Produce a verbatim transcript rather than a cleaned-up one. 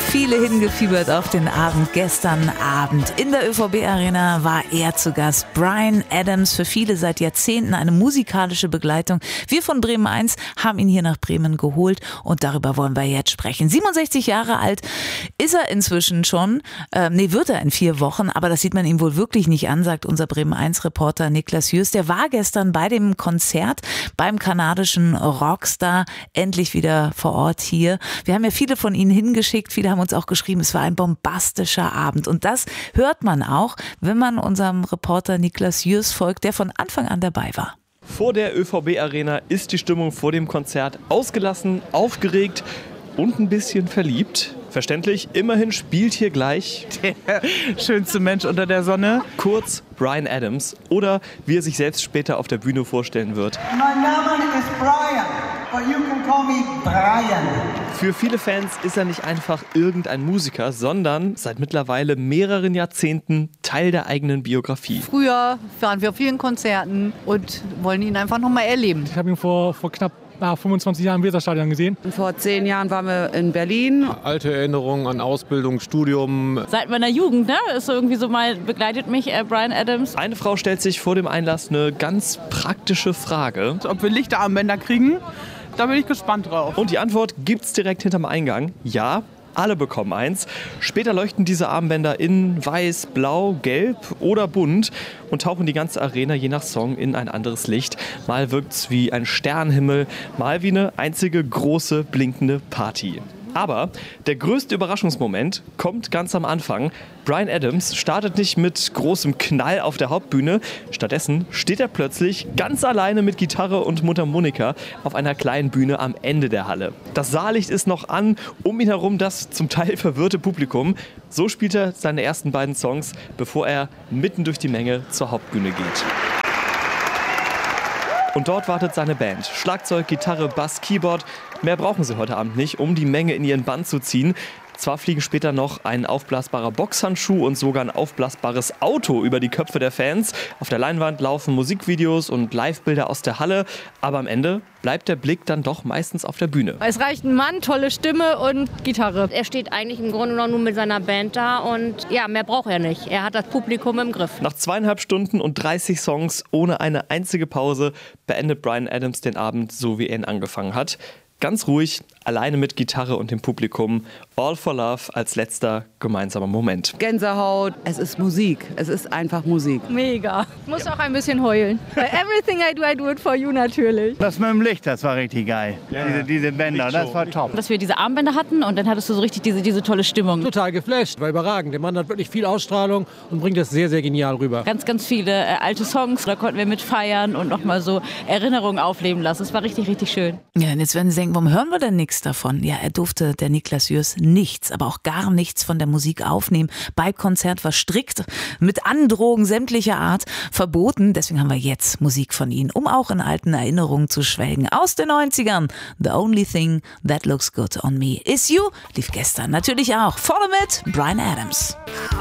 Viele hingefiebert auf den Abend gestern Abend. In der Ö V B-Arena war er zu Gast. Bryan Adams, für viele seit Jahrzehnten eine musikalische Begleitung. Wir von Bremen eins haben ihn hier nach Bremen geholt und darüber wollen wir jetzt sprechen. siebenundsechzig Jahre alt ist er inzwischen schon. Ähm, nee, wird er in vier Wochen, aber das sieht man ihm wohl wirklich nicht an, sagt unser Bremen eins Reporter Niklas Jürs. Der war gestern bei dem Konzert beim kanadischen Rockstar endlich wieder vor Ort hier. Wir haben ja viele von Ihnen hingeschickt, viele haben uns auch geschrieben, es war ein bombastischer Abend. Und das hört man auch, wenn man unserem Reporter Niklas Jürs folgt, der von Anfang an dabei war. Vor der Ö V B-Arena ist die Stimmung vor dem Konzert ausgelassen, aufgeregt und ein bisschen verliebt. Verständlich, immerhin spielt hier gleich der schönste Mensch unter der Sonne. Kurz Bryan Adams oder wie er sich selbst später auf der Bühne vorstellen wird. Mein Name ist Bryan, but you can call me Bryan. Für viele Fans ist er nicht einfach irgendein Musiker, sondern seit mittlerweile mehreren Jahrzehnten Teil der eigenen Biografie. Früher waren wir auf vielen Konzerten und wollen ihn einfach noch mal erleben. Ich habe ihn vor, vor knapp nach fünfundzwanzig Jahren im Weserstadion gesehen. Vor zehn Jahren waren wir in Berlin. Alte Erinnerungen an Ausbildung, Studium. Seit meiner Jugend, ne? Ist so irgendwie so mal, begleitet mich äh, Bryan Adams. Eine Frau stellt sich vor dem Einlass eine ganz praktische Frage. Ob wir Lichterarmbänder kriegen, da bin ich gespannt drauf. Und die Antwort gibt's direkt hinterm Eingang. Ja. Alle bekommen eins. Später leuchten diese Armbänder in weiß, blau, gelb oder bunt und tauchen die ganze Arena je nach Song in ein anderes Licht. Mal wirkt's wie ein Sternenhimmel, mal wie eine einzige große blinkende Party. Aber der größte Überraschungsmoment kommt ganz am Anfang. Bryan Adams startet nicht mit großem Knall auf der Hauptbühne. Stattdessen steht er plötzlich ganz alleine mit Gitarre und Mundharmonika auf einer kleinen Bühne am Ende der Halle. Das Saallicht ist noch an, um ihn herum das zum Teil verwirrte Publikum. So spielt er seine ersten beiden Songs, bevor er mitten durch die Menge zur Hauptbühne geht. Und dort wartet seine Band. Schlagzeug, Gitarre, Bass, Keyboard. Mehr brauchen sie heute Abend nicht, um die Menge in ihren Bann zu ziehen. Zwar fliegen später noch ein aufblasbarer Boxhandschuh und sogar ein aufblasbares Auto über die Köpfe der Fans. Auf der Leinwand laufen Musikvideos und Livebilder aus der Halle. Aber am Ende bleibt der Blick dann doch meistens auf der Bühne. Es reicht ein Mann, tolle Stimme und Gitarre. Er steht eigentlich im Grunde genommen nur mit seiner Band da und ja, mehr braucht er nicht. Er hat das Publikum im Griff. Nach zweieinhalb Stunden und dreißig Songs ohne eine einzige Pause beendet Bryan Adams den Abend so, wie er ihn angefangen hat. Ganz ruhig, alleine mit Gitarre und dem Publikum. All for Love als letzter gemeinsamer Moment. Gänsehaut, es ist Musik, es ist einfach Musik. Mega. Ich muss auch ein bisschen heulen. Everything I do, I do it for you natürlich. Das mit dem Licht, das war richtig geil. Ja, diese, diese Bänder, das war top. Dass wir diese Armbänder hatten und dann hattest du so richtig diese, diese tolle Stimmung. Total geflasht, war überragend. Der Mann hat wirklich viel Ausstrahlung und bringt das sehr, sehr genial rüber. Ganz, ganz viele äh, alte Songs, da konnten wir mit feiern und nochmal so Erinnerungen aufleben lassen. Es war richtig, richtig schön. Ja, und jetzt werden Sie denken, warum hören wir denn nichts davon? Ja, er durfte, der Niklas Jürs, nichts, aber auch gar nichts von der Musik aufnehmen. Bei Konzert war strikt mit Androhung sämtlicher Art verboten. Deswegen haben wir jetzt Musik von ihm, um auch in alten Erinnerungen zu schwelgen. Aus den neunzigern. The Only Thing That Looks Good on Me Is You lief gestern natürlich auch. Vorne mit Bryan Adams.